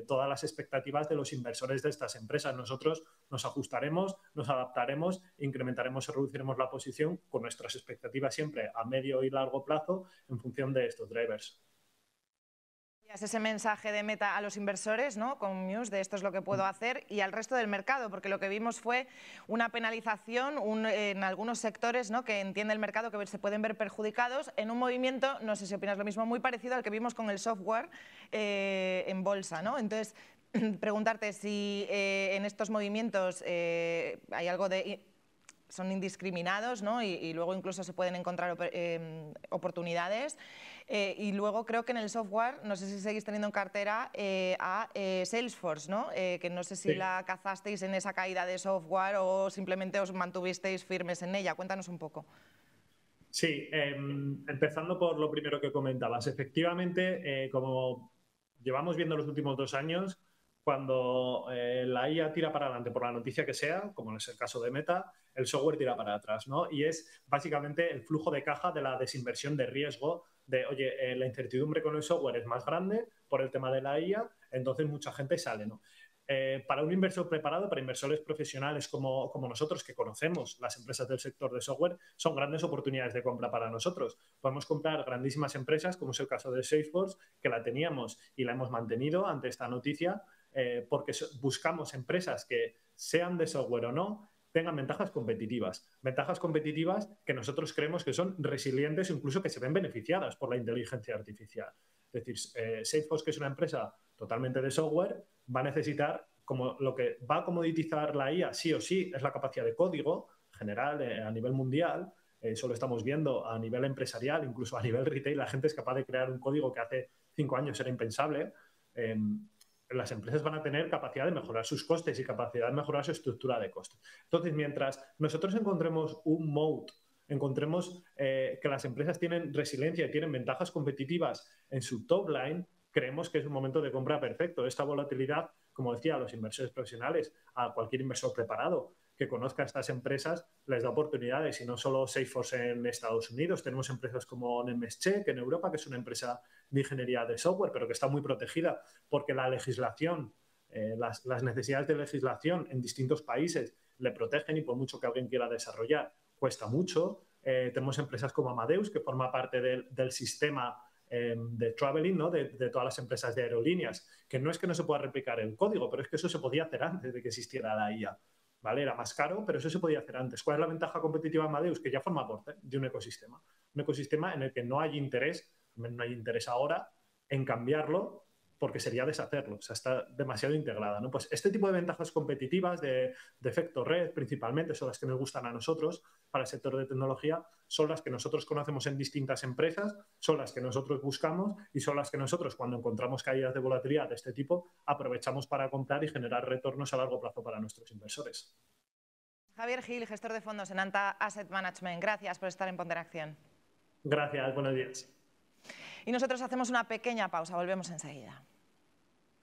todas las expectativas de los inversores de estas empresas. Nosotros nos ajustaremos, nos adaptaremos, incrementaremos o reduciremos la posición con nuestras expectativas siempre a medio y largo plazo en función de estos drivers. Ese mensaje de Meta a los inversores, ¿no?, con Muse, de esto es lo que puedo hacer, y al resto del mercado, porque lo que vimos fue una penalización en algunos sectores, ¿no?, que entiende el mercado que se pueden ver perjudicados en un movimiento, no sé si opinas lo mismo, muy parecido al que vimos con el software en bolsa, ¿no? Entonces, preguntarte si en estos movimientos hay algo de... son indiscriminados, ¿no? Y luego incluso se pueden encontrar oportunidades. Y luego creo que en el software, no sé si seguís teniendo en cartera a Salesforce, ¿no? Que no sé si la cazasteis en esa caída de software o simplemente os mantuvisteis firmes en ella. Cuéntanos un poco. Sí, empezando por lo primero que comentabas. Efectivamente, como llevamos viendo los últimos 2 años, cuando la IA tira para adelante por la noticia que sea, como es el caso de Meta, el software tira para atrás, ¿no? Y es básicamente el flujo de caja de la desinversión de riesgo de, oye, la incertidumbre con el software es más grande por el tema de la IA, entonces mucha gente sale, ¿no? Para un inversor preparado, para inversores profesionales como nosotros, que conocemos las empresas del sector de software, son grandes oportunidades de compra para nosotros. Podemos comprar grandísimas empresas, como es el caso de Salesforce, que la teníamos y la hemos mantenido ante esta noticia, porque buscamos empresas que, sean de software o no, tengan ventajas competitivas que nosotros creemos que son resilientes o incluso que se ven beneficiadas por la inteligencia artificial. Es decir, Salesforce, que es una empresa totalmente de software, va a necesitar, como lo que va a comoditizar la IA sí o sí es la capacidad de código general a nivel mundial. Eso lo estamos viendo a nivel empresarial, incluso a nivel retail. La gente es capaz de crear un código que hace 5 años era impensable. Las empresas van a tener capacidad de mejorar sus costes y capacidad de mejorar su estructura de costes. Entonces, mientras nosotros encontremos un moat, encontremos que las empresas tienen resiliencia y tienen ventajas competitivas en su top line, creemos que es un momento de compra perfecto. Esta volatilidad, como decía, a los inversores profesionales, a cualquier inversor preparado que conozca a estas empresas, les da oportunidades. Y no solo Salesforce en Estados Unidos, tenemos empresas como Nemetschek en Europa, que es una empresa de ingeniería de software, pero que está muy protegida porque la legislación, las necesidades de legislación en distintos países le protegen, y por mucho que alguien quiera desarrollar, cuesta mucho. Tenemos empresas como Amadeus, que forma parte del sistema de traveling, ¿no? de todas las empresas de aerolíneas, que no es que no se pueda replicar el código, pero es que eso se podía hacer antes de que existiera la IA. ¿Vale? Era más caro, pero eso se podía hacer antes. ¿Cuál es la ventaja competitiva de Amadeus? Que ya forma parte de un ecosistema en el que no hay interés ahora en cambiarlo, porque sería deshacerlo, o sea, está demasiado integrada, ¿no? Pues este tipo de ventajas competitivas de efecto red, principalmente, son las que nos gustan a nosotros para el sector de tecnología, son las que nosotros conocemos en distintas empresas, son las que nosotros buscamos y son las que nosotros, cuando encontramos caídas de volatilidad de este tipo, aprovechamos para comprar y generar retornos a largo plazo para nuestros inversores. Javier Gil, gestor de fondos en Anta Asset Management. Gracias por estar en Ponderación. Gracias, buenos días. Y nosotros hacemos una pequeña pausa, volvemos enseguida.